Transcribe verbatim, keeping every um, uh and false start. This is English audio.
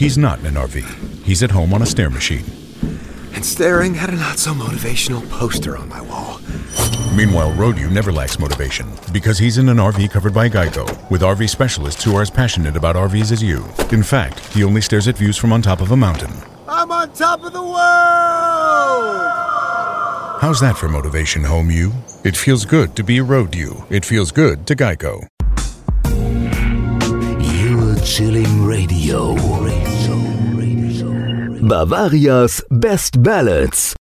He's not in an R V. He's at home on a stair machine. And staring at a not-so-motivational poster on my wall. Meanwhile, Rodew never lacks motivation because he's in an R V covered by Geico with R V specialists who are as passionate about R Vs as you. In fact, he only stares at views from on top of a mountain. I'm on top of the world! How's that for motivation, home you? It feels good to be Rodew. It feels good to Geico. You're chilling radio. Bavaria's Best Ballads.